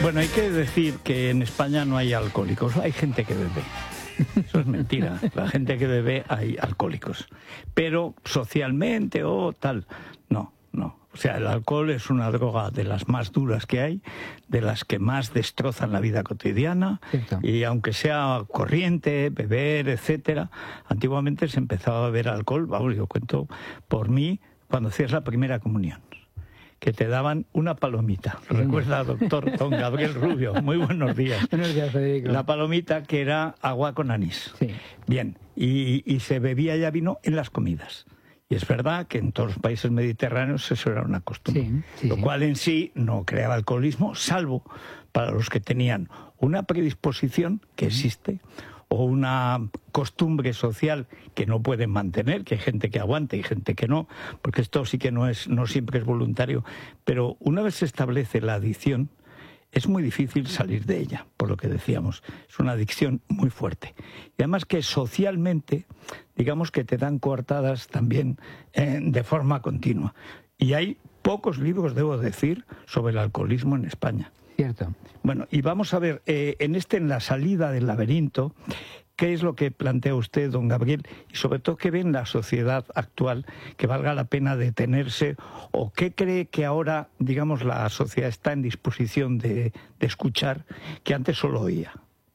Bueno, hay que decir que en España no hay alcohólicos, hay gente que bebe. Eso es mentira. La gente que bebe hay alcohólicos. Pero socialmente o tal, no. O sea, el alcohol es una droga de las más duras que hay, de las que más destrozan la vida cotidiana. Cierto. Y aunque sea corriente, beber, etcétera, antiguamente se empezaba a beber alcohol. Vamos, yo cuento por mí, cuando hacías la primera comunión, que te daban una palomita. ¿Lo recuerda, doctor don Gabriel Rubio? Muy buenos días. Buenos días, Federico. La palomita que era agua con anís. Sí. Bien, y se bebía ya vino en las comidas. Y es verdad que en todos los países mediterráneos eso era una costumbre. Sí, lo cual en sí no creaba alcoholismo, salvo para los que tenían una predisposición, que existe, o una costumbre social que no pueden mantener, que hay gente que aguanta y gente que no, porque esto sí que no siempre es voluntario. Pero una vez se establece la adicción, es muy difícil salir de ella, por lo que decíamos. Es una adicción muy fuerte. Y además que socialmente, digamos que te dan coartadas también de forma continua. Y hay pocos libros, debo decir, sobre el alcoholismo en España. Cierto. Bueno, y vamos a ver, en la salida del laberinto, ¿qué es lo que plantea usted, don Gabriel? Y sobre todo, ¿qué ve en la sociedad actual que valga la pena detenerse? ¿O qué cree que ahora, digamos, la sociedad está en disposición de escuchar, que antes solo oía?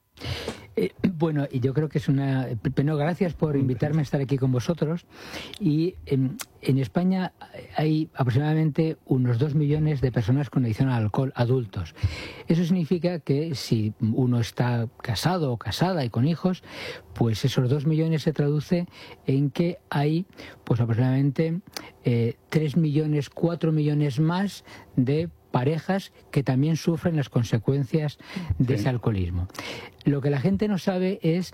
Bueno, y yo creo que es una... Bueno, gracias por invitarme a estar aquí con vosotros. Y en España hay aproximadamente unos 2 millones de personas con adicción al alcohol adultos. Eso significa que si uno está casado o casada y con hijos, pues esos 2 millones se traduce en que hay pues aproximadamente 3 millones, 4 millones más de parejas que también sufren las consecuencias de ese alcoholismo. Lo que la gente no sabe es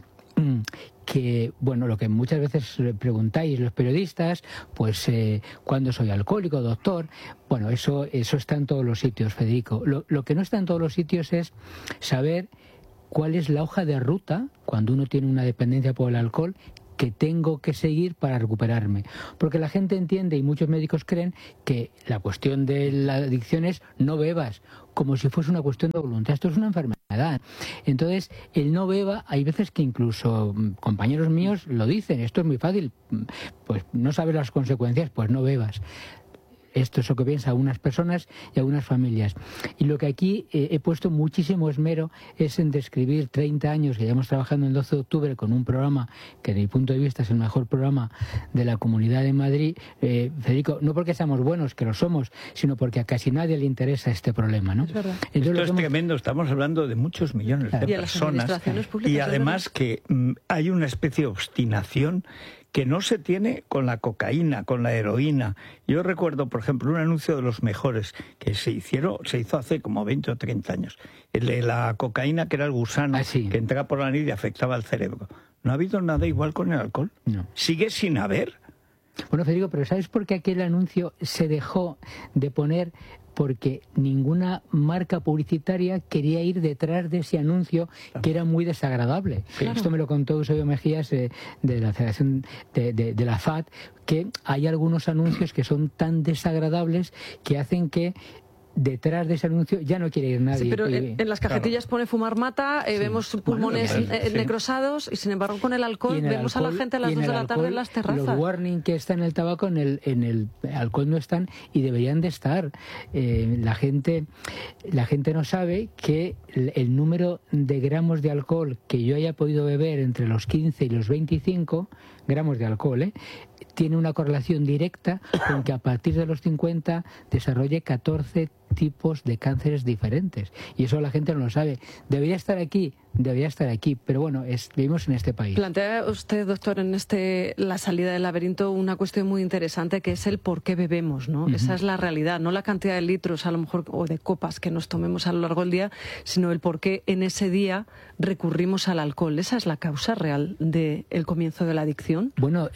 que, bueno, lo que muchas veces preguntáis los periodistas, pues, ¿cuándo soy alcohólico, doctor? Bueno, eso está en todos los sitios, Federico. Lo que no está en todos los sitios es saber cuál es la hoja de ruta cuando uno tiene una dependencia por el alcohol que tengo que seguir para recuperarme. Porque la gente entiende, y muchos médicos creen, que la cuestión de la adicción es no bebas, como si fuese una cuestión de voluntad. Esto es una enfermedad. Entonces, el no beba, hay veces que incluso compañeros míos lo dicen, esto es muy fácil, pues no sabes las consecuencias, pues no bebas. Esto es lo que piensan algunas personas y algunas familias. Y lo que aquí he puesto muchísimo esmero es en describir 30 años que llevamos trabajando en el 12 de octubre con un programa que, desde mi punto de vista, es el mejor programa de la Comunidad de Madrid. Federico, no porque seamos buenos, que lo somos, sino porque a casi nadie le interesa este problema, ¿no? Es verdad. Esto es tremendo, estamos hablando de muchos millones de personas. Y además que hay una especie de obstinación que no se tiene con la cocaína, con la heroína. Yo recuerdo, por ejemplo, un anuncio de los mejores que se hizo hace como 20 o 30 años. El de la cocaína, que era el gusano que entraba por la nariz y afectaba al cerebro. ¿No ha habido nada igual con el alcohol? No. ¿Sigue sin haber? Bueno, Federico, pero ¿sabes por qué aquel anuncio se dejó de poner? Porque ninguna marca publicitaria quería ir detrás de ese anuncio, que era muy desagradable. Claro. Esto me lo contó Eusebio Mejías de la Federación de la FAT, que hay algunos anuncios que son tan desagradables que hacen que detrás de ese anuncio ya no quiere ir nadie. Sí, pero en las cajetillas pone fumar mata, vemos pulmones necrosados, y sin embargo con el alcohol vemos a la gente a las 2 de la tarde en las terrazas. Los warning que están en el tabaco, en el alcohol no están, y deberían de estar. La gente no sabe que el número de gramos de alcohol que yo haya podido beber entre los 15 y los 25 gramos de alcohol, tiene una correlación directa con que a partir de los 50 desarrolle 14 tipos de cánceres diferentes. Y eso la gente no lo sabe. Debería estar aquí, pero bueno, vivimos en este país. Plantea usted, doctor, en la salida del laberinto, una cuestión muy interesante, que es el por qué bebemos, ¿no? Esa es la realidad, no la cantidad de litros, a lo mejor, o de copas que nos tomemos a lo largo del día, sino el por qué en ese día recurrimos al alcohol. ¿Esa es la causa real del comienzo de la adicción? Bueno,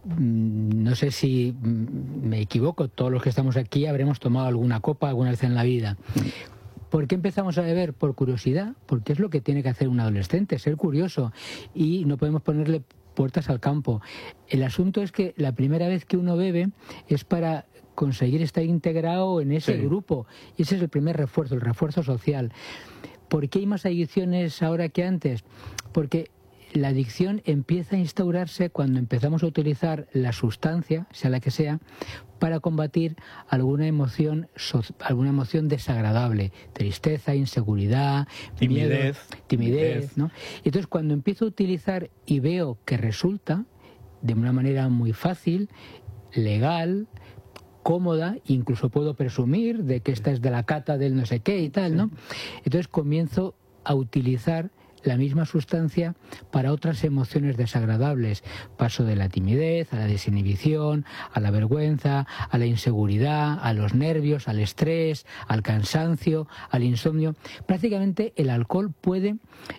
no sé si me equivoco, todos los que estamos aquí habremos tomado alguna copa alguna vez en la vida. ¿Por qué empezamos a beber? Por curiosidad, porque es lo que tiene que hacer un adolescente, ser curioso, y no podemos ponerle puertas al campo. El asunto es que la primera vez que uno bebe es para conseguir estar integrado en ese grupo. Y ese es el primer refuerzo, el refuerzo social. ¿Por qué hay más adicciones ahora que antes? Porque la adicción empieza a instaurarse cuando empezamos a utilizar la sustancia, sea la que sea, para combatir alguna emoción desagradable, tristeza, inseguridad, timidez, ¿no? Entonces, cuando empiezo a utilizar y veo que resulta de una manera muy fácil, legal, cómoda, incluso puedo presumir de que esta es de la cata del no sé qué y tal, ¿no? Entonces comienzo a utilizar la misma sustancia para otras emociones desagradables. Paso de la timidez a la desinhibición, a la vergüenza, a la inseguridad, a los nervios, al estrés, al cansancio, al insomnio. Prácticamente el alcohol puede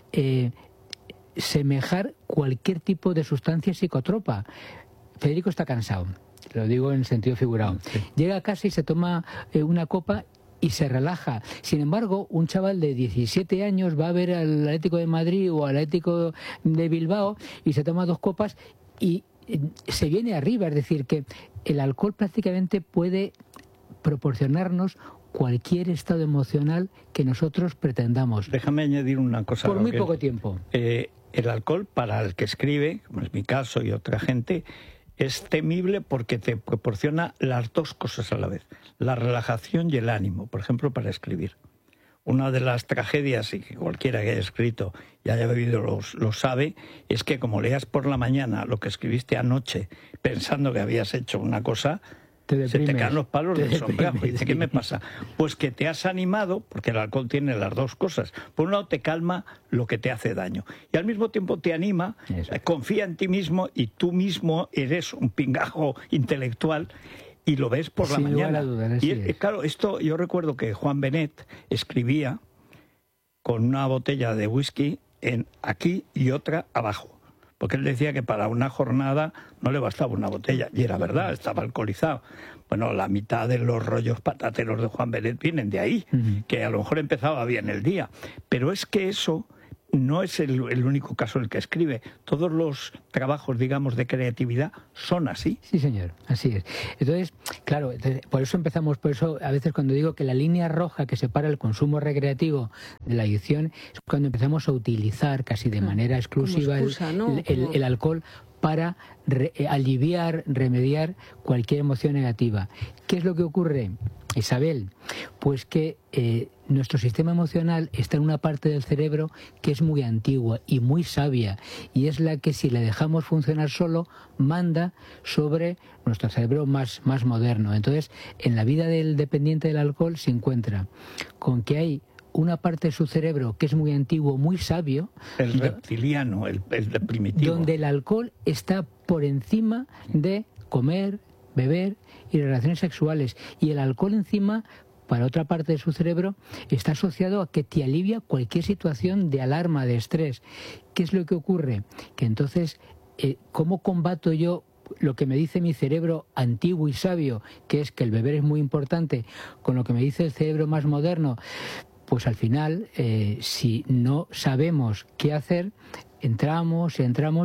semejar cualquier tipo de sustancia psicotropa. Federico está cansado, lo digo en sentido figurado. Llega a casa y se toma una copa y se relaja. Sin embargo, un chaval de 17 años va a ver al Atlético de Madrid o al Atlético de Bilbao y se toma 2 copas y se viene arriba. Es decir, que el alcohol prácticamente puede proporcionarnos cualquier estado emocional que nosotros pretendamos. Déjame añadir una cosa. Por muy poco tiempo. El alcohol, para el que escribe, como es mi caso y otra gente, es temible porque te proporciona las 2 cosas a la vez, la relajación y el ánimo, por ejemplo, para escribir. Una de las tragedias, y que cualquiera que haya escrito y haya bebido lo sabe, es que como leas por la mañana lo que escribiste anoche pensando que habías hecho una cosa, se te caen los palos del sombrajo. Y dice, ¿qué me pasa? Pues que te has animado, porque el alcohol tiene las 2 cosas. Por un lado te calma lo que te hace daño y al mismo tiempo te anima, confía en ti mismo y tú mismo eres un pingajo intelectual y lo ves por la mañana. Y claro, esto yo recuerdo que Juan Benet escribía con una botella de whisky aquí y otra abajo. Porque él decía que para una jornada no le bastaba una botella. Y era verdad, estaba alcoholizado. Bueno, la mitad de los rollos patateros de Juan Benet vienen de ahí, que a lo mejor empezaba bien el día. Pero es que eso no es el único caso en el que escribe. Todos los trabajos, digamos, de creatividad son así. Sí, señor, así es. Entonces, claro, por eso a veces cuando digo que la línea roja que separa el consumo recreativo de la adicción es cuando empezamos a utilizar casi de manera exclusiva el alcohol para aliviar, remediar cualquier emoción negativa. ¿Qué es lo que ocurre, Isabel? Pues que nuestro sistema emocional está en una parte del cerebro que es muy antigua y muy sabia, y es la que, si la dejamos funcionar solo, manda sobre nuestro cerebro más moderno. Entonces, en la vida del dependiente del alcohol se encuentra con que hay una parte de su cerebro que es muy antiguo, muy sabio. El reptiliano, el primitivo. Donde el alcohol está por encima de comer, beber y relaciones sexuales. Y el alcohol encima, para otra parte de su cerebro, está asociado a que te alivia cualquier situación de alarma, de estrés. ¿Qué es lo que ocurre? Que entonces, ¿cómo combato yo lo que me dice mi cerebro antiguo y sabio, que es que el beber es muy importante, con lo que me dice el cerebro más moderno? Pues al final, si no sabemos qué hacer, entramos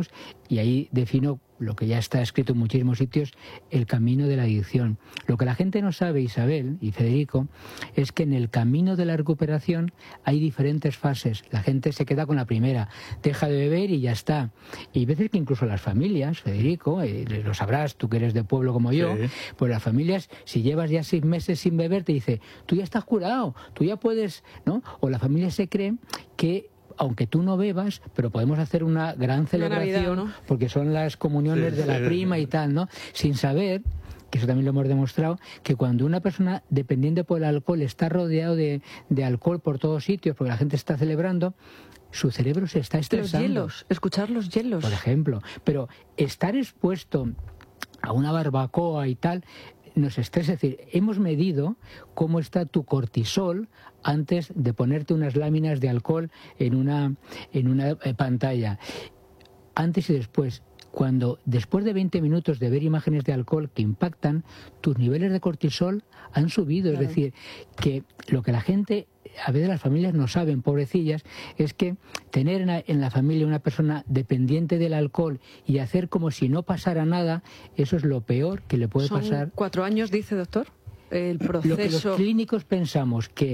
y ahí defino lo que ya está escrito en muchísimos sitios, el camino de la adicción. Lo que la gente no sabe, Isabel y Federico, es que en el camino de la recuperación hay diferentes fases. La gente se queda con la primera, deja de beber y ya está. Y hay veces que incluso las familias, Federico, lo sabrás, tú que eres de pueblo como yo, pues las familias, si llevas ya 6 meses sin beber, te dice, tú ya estás curado, tú ya puedes, ¿no? O la familia se cree que aunque tú no bebas, pero podemos hacer una gran celebración, Navidad, ¿no? Porque son las comuniones de la prima y tal, ¿no? Sin saber, que eso también lo hemos demostrado, que cuando una persona dependiente por el alcohol está rodeado de alcohol por todos sitios, porque la gente está celebrando, su cerebro se está estresando. Los hielos, escuchar los hielos. Por ejemplo, pero estar expuesto a una barbacoa y tal nos estresa. Es decir, hemos medido cómo está tu cortisol antes de ponerte unas láminas de alcohol en una pantalla, antes y después. cuando después de 20 minutos de ver imágenes de alcohol que impactan, tus niveles de cortisol han subido. Claro. Es decir, que lo que la gente, a veces las familias no saben, pobrecillas, es que tener en la familia una persona dependiente del alcohol y hacer como si no pasara nada, eso es lo peor que le puede pasar. ¿Son 4 años, dice, doctor? El proceso... Lo que los clínicos pensamos que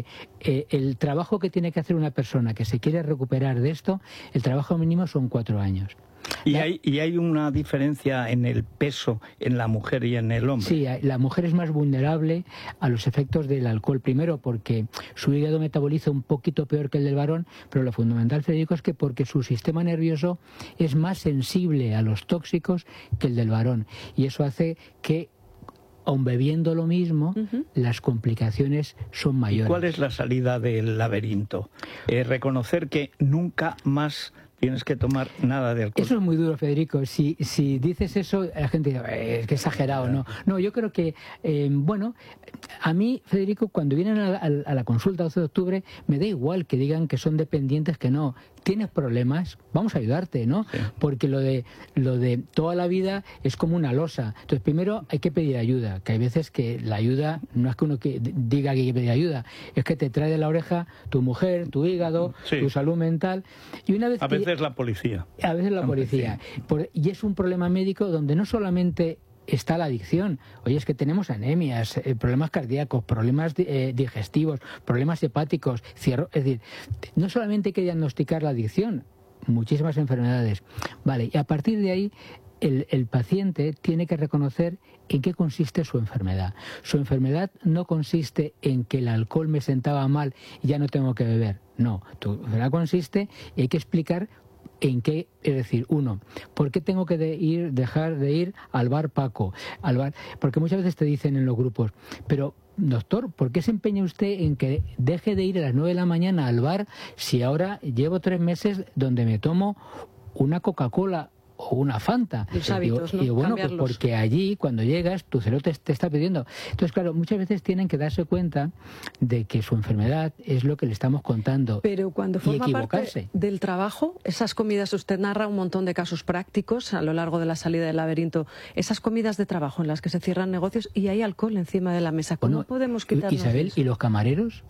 el trabajo que tiene que hacer una persona que se quiere recuperar de esto, el trabajo mínimo son 4 años. ¿Y hay una diferencia en el peso en la mujer y en el hombre? Sí, la mujer es más vulnerable a los efectos del alcohol. Primero porque su hígado metaboliza un poquito peor que el del varón, pero lo fundamental, Federico, es que porque su sistema nervioso es más sensible a los tóxicos que el del varón. Y eso hace que, aun bebiendo lo mismo, las complicaciones son mayores. ¿Y cuál es la salida del laberinto? Reconocer que nunca más tienes que tomar nada de alcohol. Eso es muy duro, Federico. Si dices eso, la gente dice, es que exagerado, ¿no? No, yo creo que, bueno, a mí, Federico, cuando vienen a la consulta 12 de octubre, me da igual que digan que son dependientes, que no. Tienes problemas, vamos a ayudarte, ¿no? Sí. Porque lo de toda la vida es como una losa. Entonces, primero hay que pedir ayuda, que hay veces que la ayuda no es que uno diga que hay que pedir ayuda, es que te trae de la oreja tu mujer, tu hígado, sí, tu salud mental. Y una vez a veces la policía. A veces la policía. Y es un problema médico donde no solamente está la adicción. Oye, es que tenemos anemias, problemas cardíacos, problemas digestivos, problemas hepáticos, es decir, no solamente hay que diagnosticar la adicción, muchísimas enfermedades. Vale, y a partir de ahí el paciente tiene que reconocer en qué consiste su enfermedad. Su enfermedad no consiste en que el alcohol me sentaba mal y ya no tengo que beber. No, tu enfermedad consiste, y hay que explicar en qué, es decir, uno, ¿por qué tengo que dejar de ir al bar Paco? Porque muchas veces te dicen en los grupos, pero doctor, ¿por qué se empeña usted en que deje de ir a las 9 de la mañana al bar si ahora llevo 3 meses donde me tomo una Coca-Cola o una Fanta? Los hábitos, ¿no? Y bueno, pues porque allí, cuando llegas, tu cerebro te está pidiendo. Entonces, claro, muchas veces tienen que darse cuenta de que su enfermedad es lo que le estamos contando. Pero cuando forma parte del trabajo, esas comidas, usted narra un montón de casos prácticos a lo largo de la salida del laberinto, esas comidas de trabajo en las que se cierran negocios y hay alcohol encima de la mesa. ¿Cómo podemos quitarnos Isabel, eso? ¿Y los camareros?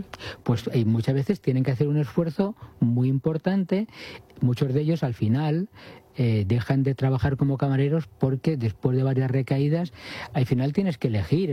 Pues muchas veces tienen que hacer un esfuerzo muy importante. Muchos de ellos al final dejan de trabajar como camareros porque después de varias recaídas al final tienes que elegir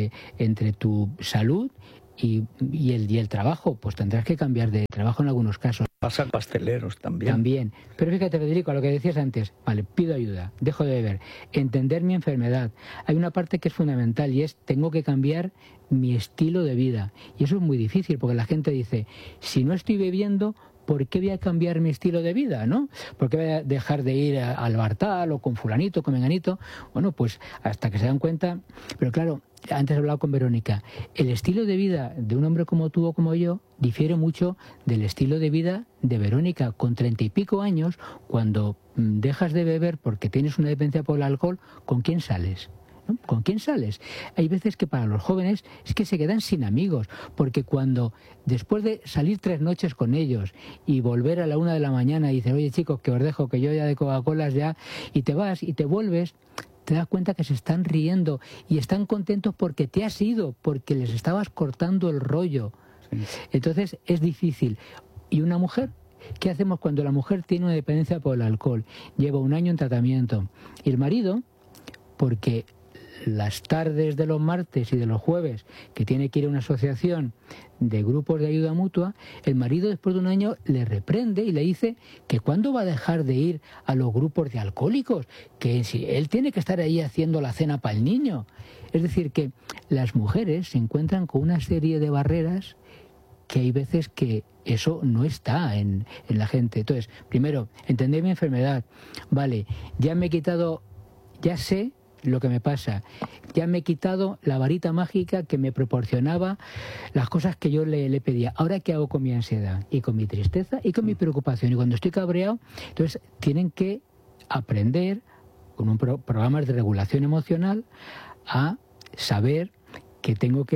entre tu salud y el trabajo. Pues tendrás que cambiar de trabajo en algunos casos. Pasan pasteleros también. También. Pero fíjate, Federico, a lo que decías antes, vale, pido ayuda, dejo de beber, entender mi enfermedad. Hay una parte que es fundamental y es, tengo que cambiar mi estilo de vida. Y eso es muy difícil porque la gente dice, si no estoy bebiendo, ¿por qué voy a cambiar mi estilo de vida, no? ¿Por qué voy a dejar de ir al bar tal o con fulanito, con menganito? Bueno, pues hasta que se dan cuenta. Pero claro, antes he hablado con Verónica, el estilo de vida de un hombre como tú o como yo difiere mucho del estilo de vida de Verónica. Con 30 y pico años, cuando dejas de beber porque tienes una dependencia por el alcohol, ¿con quién sales? ¿No? ¿Con quién sales? Hay veces que para los jóvenes es que se quedan sin amigos, porque cuando después de salir 3 noches con ellos y volver a la 1 de la mañana y dices, oye chicos, que os dejo, que yo ya de Coca-Colas ya, y te vas y te vuelves, te das cuenta que se están riendo y están contentos porque te has ido, porque les estabas cortando el rollo. Sí. Entonces es difícil. ¿Y una mujer? ¿Qué hacemos cuando la mujer tiene una dependencia por el alcohol? Lleva 1 año en tratamiento. Y el marido, porque las tardes de los martes y de los jueves, que tiene que ir a una asociación de grupos de ayuda mutua, el marido después de 1 año le reprende y le dice que cuándo va a dejar de ir a los grupos de alcohólicos, que si él tiene que estar ahí haciendo la cena para el niño. Es decir, que las mujeres se encuentran con una serie de barreras que hay veces que eso no está en la gente. Entonces, primero, entender mi enfermedad. Vale, ya me he quitado, ya sé lo que me pasa, ya me he quitado la varita mágica que me proporcionaba las cosas que yo le pedía. Ahora, ¿qué hago con mi ansiedad? Y con mi tristeza y con mi preocupación. Y cuando estoy cabreado, entonces tienen que aprender con un programa de regulación emocional a saber que tengo que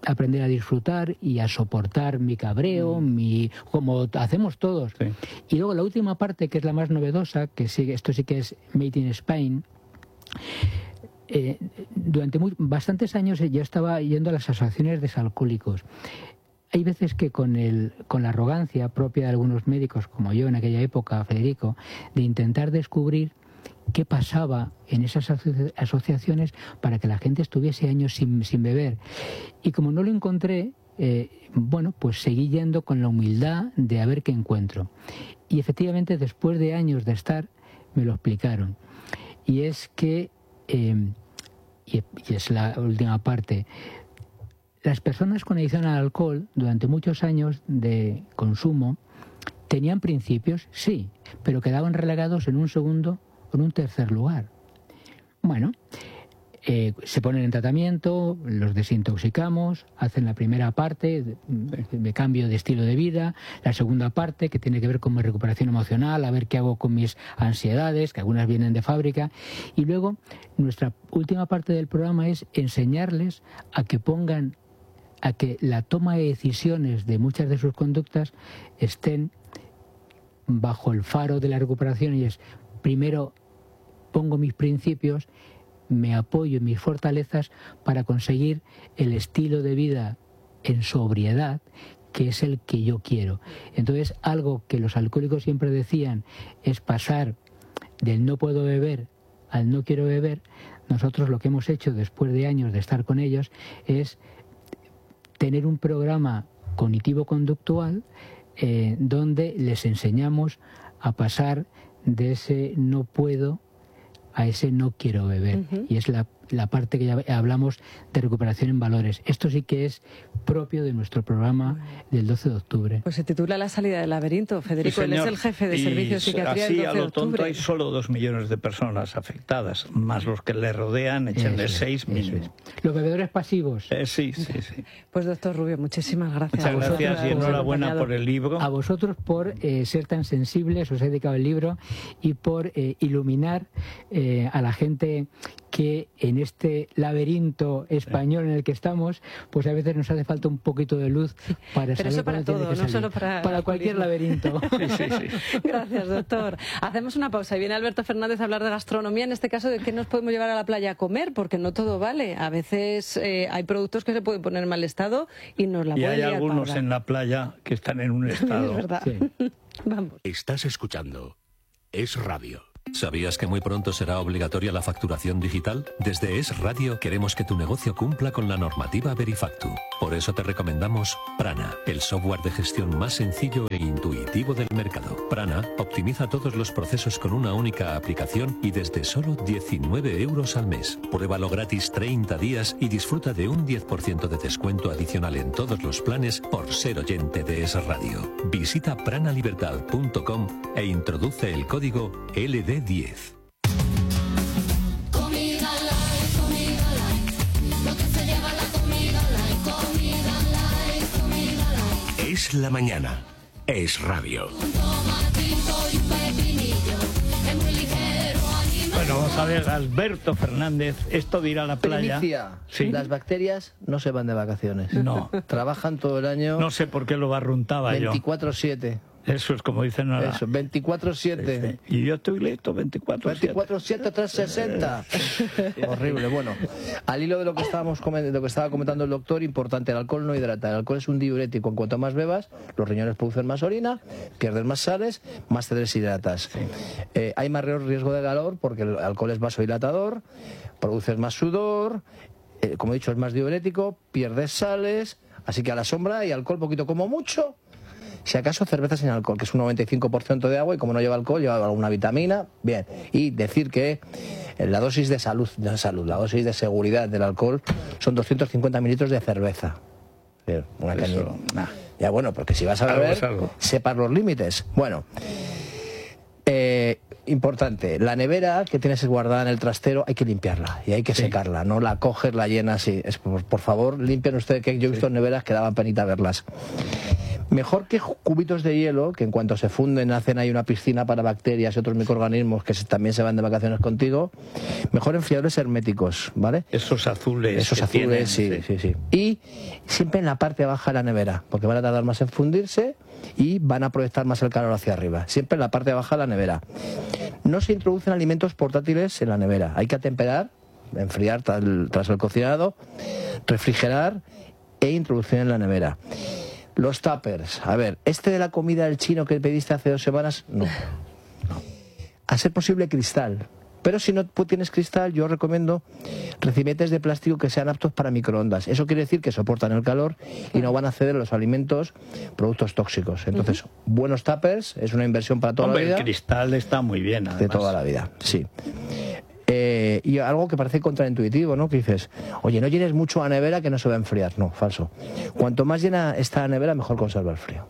aprender a disfrutar y a soportar mi cabreo, como hacemos todos. Sí. Y luego la última parte, que es la más novedosa, que sigue, esto sí que es Made in Spain. Durante bastantes años yo estaba yendo a las asociaciones de desalcohólicos. Hay veces que con la arrogancia propia de algunos médicos, como yo en aquella época, Federico, de intentar descubrir qué pasaba en esas asociaciones para que la gente estuviese años sin beber. Y como no lo encontré, pues seguí yendo con la humildad de a ver qué encuentro. Y efectivamente, después de años de estar, me lo explicaron. Y es que, y es la última parte, las personas con adicción al alcohol, durante muchos años de consumo, tenían principios, sí, pero quedaban relegados en un segundo o en un tercer lugar. Bueno, se ponen en tratamiento, los desintoxicamos, hacen la primera parte de cambio de estilo de vida, la segunda parte que tiene que ver con mi recuperación emocional, a ver qué hago con mis ansiedades, que algunas vienen de fábrica, y luego nuestra última parte del programa es enseñarles a que la toma de decisiones de muchas de sus conductas estén bajo el faro de la recuperación, y es, primero pongo mis principios, me apoyo en mis fortalezas para conseguir el estilo de vida en sobriedad, que es el que yo quiero. Entonces, algo que los alcohólicos siempre decían es pasar del no puedo beber al no quiero beber. Nosotros lo que hemos hecho después de años de estar con ellos es tener un programa cognitivo-conductual donde les enseñamos a pasar de ese no puedo a ese no quiero beber. Y es la parte que ya hablamos de recuperación en valores. Esto sí que es propio de nuestro programa del 12 de octubre. Pues se titula La salida del laberinto. Federico, sí, él es el jefe de servicio de psiquiatría del 12 de octubre. Así a lo tonto hay solo 2 millones de personas afectadas, más los que le rodean, échenle 6 mínimo. Los bebedores pasivos. Sí. Pues doctor Rubio, muchísimas gracias. Muchas gracias y enhorabuena por el libro. A vosotros por ser tan sensibles, os he dedicado el libro, y por iluminar a la gente que en este laberinto español en el que estamos, pues a veces nos hace falta un poquito de luz para Pero saber eso para todo, no solo para cualquier laberinto. Sí. Gracias, doctor. Hacemos una pausa y viene Alberto Fernández a hablar de gastronomía, en este caso de qué nos podemos llevar a la playa a comer, porque no todo vale. A veces hay productos que se pueden poner en mal estado y nos la pueden liar. Y hay algunos en la playa que están en un estado. Es verdad. Sí. Vamos. Estás escuchando Es Radio. ¿Sabías que muy pronto será obligatoria la facturación digital? Desde Es Radio queremos que tu negocio cumpla con la normativa Verifactu. Por eso te recomendamos Prana, el software de gestión más sencillo e intuitivo del mercado. Prana optimiza todos los procesos con una única aplicación y desde solo 19 euros al mes. Pruébalo gratis 30 días y disfruta de un 10% de descuento adicional en todos los planes por ser oyente de Es Radio. Visita pranalibertad.com e introduce el código LD10. Es la mañana. Es Radio. Bueno, vamos a ver, Alberto Fernández, esto de ir a la playa... Primicia. Sí. Las bacterias no se van de vacaciones. No. Trabajan todo el año. No sé por qué lo barruntaba 24/7. Eso es como dicen ahora. Eso, 24/7. Y yo estoy listo 24/7. 24/7, 360. Horrible. Bueno, al hilo de lo que estaba comentando el doctor, importante, el alcohol no hidrata. El alcohol es un diurético. En cuanto más bebas, los riñones producen más orina, pierdes más sales, más te deshidratas. Hay más riesgo de calor porque el alcohol es vasodilatador, produces más sudor, como he dicho, es más diurético, pierdes sales, así que a la sombra hay alcohol poquito como mucho. Si acaso cerveza sin alcohol, que es un 95% de agua, y como no lleva alcohol, lleva alguna vitamina, bien. Y decir que la dosis de salud, la dosis de seguridad del alcohol son 250 mililitros de cerveza. Una cañita. Ya bueno, porque si vas a beber, sepas los límites. Bueno, importante, la nevera que tienes guardada en el trastero hay que limpiarla y hay que secarla, no la coges, la llenas y por favor limpien ustedes, que yo he visto neveras que daban penita verlas. Mejor que cubitos de hielo, que en cuanto se funden hacen ahí una piscina para bacterias y otros microorganismos que también se van de vacaciones contigo. Mejor enfriadores herméticos, ¿vale? Esos azules. Esos azules, sí. Y siempre en la parte baja de la nevera, porque van a tardar más en fundirse y van a proyectar más el calor hacia arriba. Siempre en la parte baja de la nevera. No se introducen alimentos portátiles en la nevera. Hay que atemperar, enfriar tras el cocinado, refrigerar e introducir en la nevera. Los tuppers. A ver, de la comida del chino que pediste hace 2 semanas, no. A ser posible cristal. Pero si no tienes cristal, yo recomiendo recipientes de plástico que sean aptos para microondas. Eso quiere decir que soportan el calor y no van a ceder a los alimentos productos tóxicos. Entonces, buenos tuppers es una inversión para toda la vida. El cristal está muy bien, además. De toda la vida, sí. Y algo que parece contraintuitivo, ¿no? Que dices, oye, no llenes mucho la nevera que no se va a enfriar. No, falso. Cuanto más llena está la nevera, mejor conserva el frío.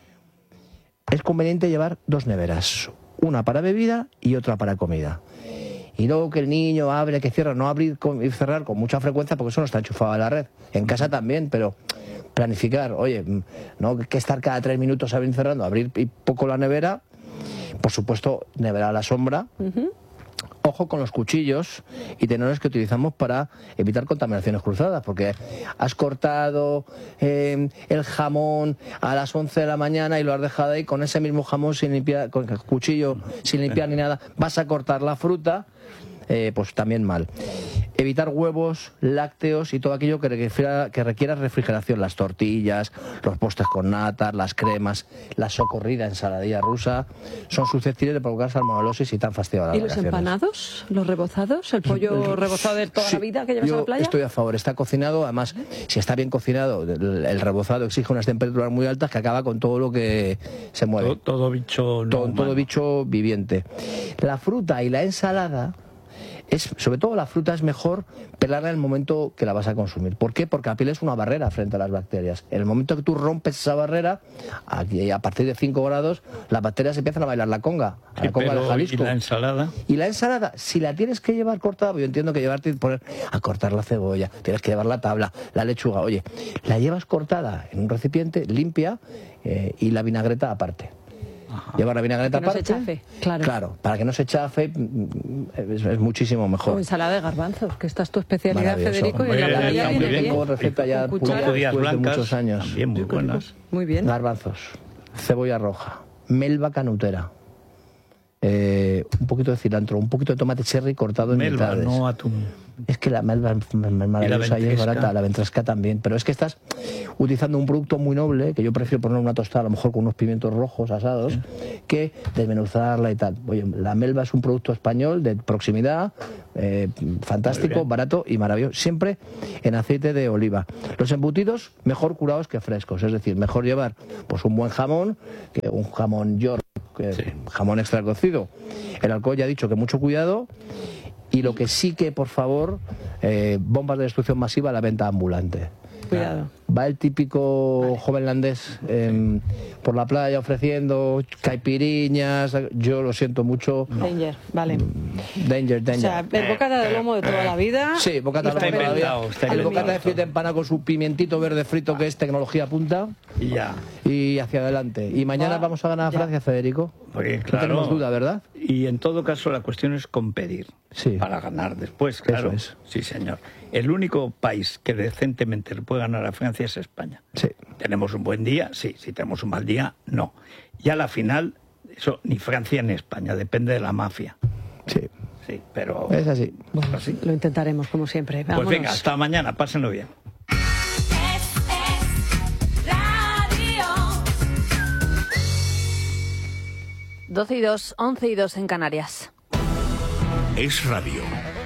Es conveniente llevar 2 neveras, una para bebida y otra para comida. Y luego que el niño abre, que cierra, no abrir y cerrar con mucha frecuencia porque eso no está enchufado a la red. En casa también, pero planificar, oye, no que estar cada 3 minutos abriendo y cerrando, abrir poco la nevera, por supuesto, nevera a la sombra. Ojo con los cuchillos y tenedores que utilizamos para evitar contaminaciones cruzadas, porque has cortado el jamón a las 11 de la mañana y lo has dejado ahí con ese mismo jamón sin limpiar, con el cuchillo sin limpiar ni nada, vas a cortar la fruta, pues también mal. Evitar huevos, lácteos y todo aquello que requiera refrigeración, las tortillas, los postres con nata, las cremas, la socorrida ensaladilla rusa, son susceptibles de provocar salmonelosis y tan fastidiadas. ¿Y los empanados, los rebozados, el pollo rebozado de toda la vida que llevas a la playa? Estoy a favor, está cocinado, además, si está bien cocinado, el rebozado exige unas temperaturas muy altas que acaba con todo lo que se mueve. Todo bicho todo bicho viviente. La fruta y la ensalada, sobre todo la fruta, es mejor pelarla en el momento que la vas a consumir. ¿Por qué? Porque la piel es una barrera frente a las bacterias. En el momento que tú rompes esa barrera, a partir de 5 grados, las bacterias empiezan a bailar la conga. La conga del Jalisco. ¿Y la ensalada? Y la ensalada, si la tienes que llevar cortada, yo entiendo que poner a cortar la cebolla, tienes que llevar la tabla, la lechuga. Oye, la llevas cortada en un recipiente, limpia, y la vinagreta aparte. Llevar la vinagreta aparte. Para que no se chafe, claro, para que no se chafe es muchísimo mejor. O ensalada de garbanzos, que esta es tu especialidad, Federico, y en la playa viene bien. Tengo receta ya después de muchos años. También muy buenas. Muy bien. Garbanzos, cebolla roja, melva canutera, un poquito de cilantro, un poquito de tomate cherry cortado en mitades. No atún. Es que la melva es maravillosa y es barata, la ventresca también, pero es que estás utilizando un producto muy noble, que yo prefiero poner una tostada a lo mejor con unos pimientos rojos asados, que desmenuzarla y tal. Oye, la melva es un producto español de proximidad, fantástico, barato y maravilloso, siempre en aceite de oliva. Los embutidos mejor curados que frescos, es decir, mejor llevar pues un buen jamón, que un jamón york, jamón extra cocido. El alcohol ya he dicho que mucho cuidado. Y lo que sí que, por favor, bombas de destrucción masiva a la venta ambulante. Cuidado. Va el típico joven landés por la playa ofreciendo caipiriñas. Yo lo siento mucho. Danger, vale. Danger. O sea, el bocata de lomo de toda la vida. Sí, bocata de lomo de toda la vida. El bocata de filete empana con su pimientito verde frito, que es tecnología punta. Y ya. Y hacia adelante. Y mañana vamos a ganar a Francia, Federico. Porque, no tenemos duda, ¿verdad? Y en todo caso la cuestión es competir para ganar después, claro. Eso es. Sí, señor. El único país que decentemente le puede ganar a Francia es España. Sí. ¿Tenemos un buen día? Sí. Si tenemos un mal día, no. Y a la final, eso ni Francia ni España, depende de la mafia. Sí. Sí, pero... Es así. Bueno, así. Lo intentaremos, como siempre. Vámonos. Pues venga, hasta mañana, pásenlo bien. 12:02, 11:02 en Canarias. Es Radio.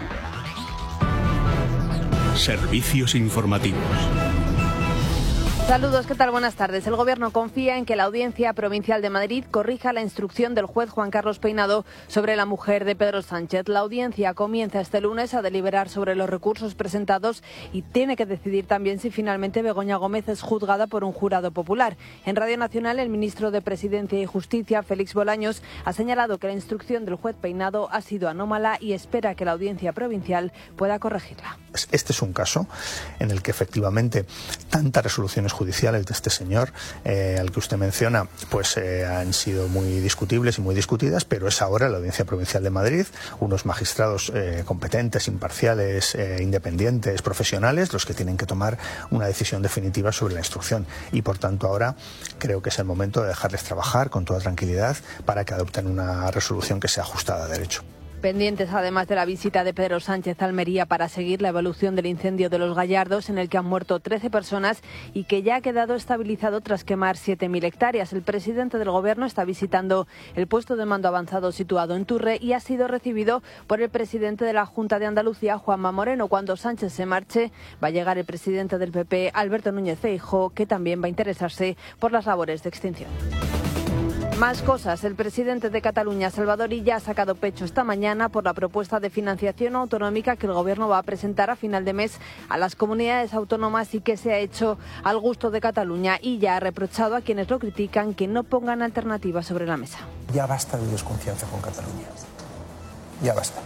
Servicios informativos. Saludos, ¿qué tal? Buenas tardes. El Gobierno confía en que la Audiencia Provincial de Madrid corrija la instrucción del juez Juan Carlos Peinado sobre la mujer de Pedro Sánchez. La audiencia comienza este lunes a deliberar sobre los recursos presentados y tiene que decidir también si finalmente Begoña Gómez es juzgada por un jurado popular. En Radio Nacional, el ministro de Presidencia y Justicia, Félix Bolaños, ha señalado que la instrucción del juez Peinado ha sido anómala y espera que la Audiencia Provincial pueda corregirla. Este es un caso en el que efectivamente tantas resoluciones judiciales de este señor, al que usted menciona, pues han sido muy discutibles y muy discutidas, pero es ahora la Audiencia Provincial de Madrid, unos magistrados competentes, imparciales, independientes, profesionales, los que tienen que tomar una decisión definitiva sobre la instrucción. Y por tanto ahora creo que es el momento de dejarles trabajar con toda tranquilidad para que adopten una resolución que sea ajustada a derecho. Pendientes además de la visita de Pedro Sánchez a Almería para seguir la evolución del incendio de Los Gallardos, en el que han muerto 13 personas y que ya ha quedado estabilizado tras quemar 7.000 hectáreas. El presidente del Gobierno está visitando el puesto de mando avanzado situado en Turre y ha sido recibido por el presidente de la Junta de Andalucía, Juanma Moreno. Cuando Sánchez se marche, va a llegar el presidente del PP, Alberto Núñez Feijóo, que también va a interesarse por las labores de extinción. Más cosas. El presidente de Cataluña, Salvador Illa, ha sacado pecho esta mañana por la propuesta de financiación autonómica que el Gobierno va a presentar a final de mes a las comunidades autónomas y que se ha hecho al gusto de Cataluña. Illa ha reprochado a quienes lo critican que no pongan alternativas sobre la mesa. Ya basta de desconfianza con Cataluña. Ya basta.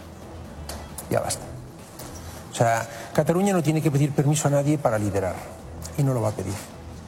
Ya basta. O sea, Cataluña no tiene que pedir permiso a nadie para liderar. Y no lo va a pedir.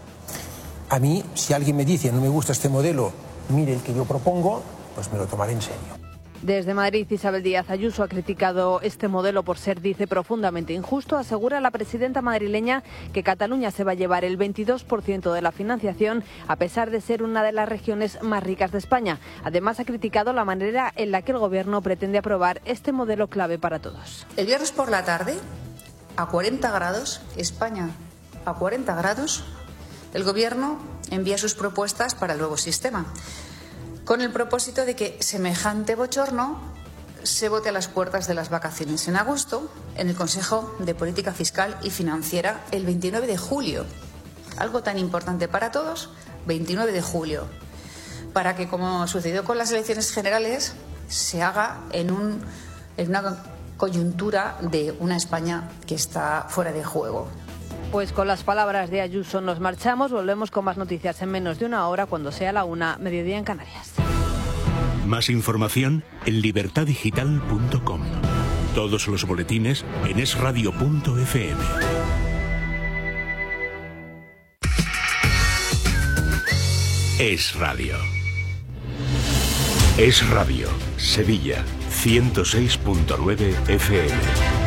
A mí, si alguien me dice no me gusta este modelo, mire el que yo propongo, pues me lo tomaré en serio. Desde Madrid, Isabel Díaz Ayuso ha criticado este modelo por ser, dice, profundamente injusto. Asegura la presidenta madrileña que Cataluña se va a llevar el 22% de la financiación, a pesar de ser una de las regiones más ricas de España. Además, ha criticado la manera en la que el Gobierno pretende aprobar este modelo clave para todos. El viernes por la tarde, a 40 grados, España a 40 grados, el Gobierno envía sus propuestas para el nuevo sistema, con el propósito de que semejante bochorno se vote a las puertas de las vacaciones en agosto en el Consejo de Política Fiscal y Financiera el 29 de julio. Algo tan importante para todos, 29 de julio, para que, como sucedió con las elecciones generales, se haga en una coyuntura de una España que está fuera de juego. Pues con las palabras de Ayuso nos marchamos. Volvemos con más noticias en menos de una hora, cuando sea la 1, mediodía en Canarias. Más información en libertadigital.com. Todos los boletines en esradio.fm. Es Radio. Es Radio, Sevilla, 106.9 FM.